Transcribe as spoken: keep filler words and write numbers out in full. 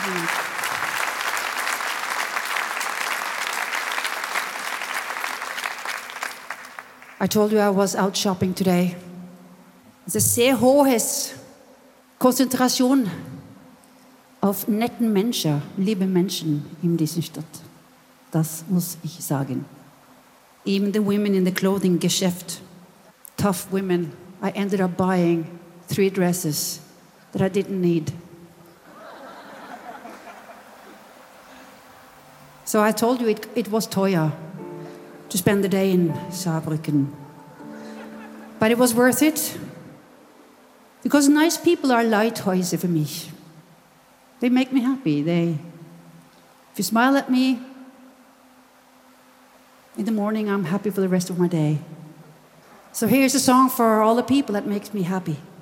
I told you I was out shopping today. The C H S, Konzentration auf netten Menschen, liebe Menschen in dieser Stadt. Das muss ich sagen. Even the women in the clothing Geschäft, tough women. I ended up buying three dresses that I didn't need. So I told you it, it was teuer to spend the day in Saarbrücken. But it was worth it. Because nice people are Lighthäuser für mich. They make me happy. They, if you smile at me, in the morning I'm happy for the rest of my day. So here's a song for all the people that makes me happy.